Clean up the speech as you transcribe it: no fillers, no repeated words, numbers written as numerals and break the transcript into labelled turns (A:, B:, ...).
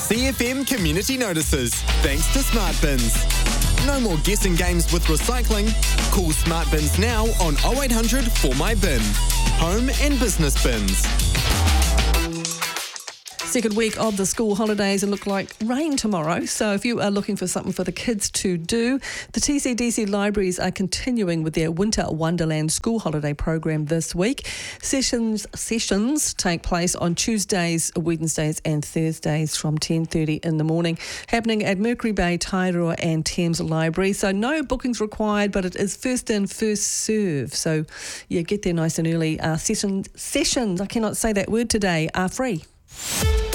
A: CFM community notices, thanks to Smart Bins. No more guessing games with recycling. Call Smart Bins now on 0800 for my bin. Home and business bins.
B: Second week of the school holidays and look like rain tomorrow. So if you are looking for something for the kids to do, the TCDC libraries are continuing with their Winter Wonderland school holiday program this week. Sessions take place on Tuesdays, Wednesdays and Thursdays from 10:30 in the morning, happening at Mercury Bay, Tairua and Thames Library. So no bookings required, but it is first in, first serve. So yeah, get there nice and early. Sessions, I cannot say that word today, are free.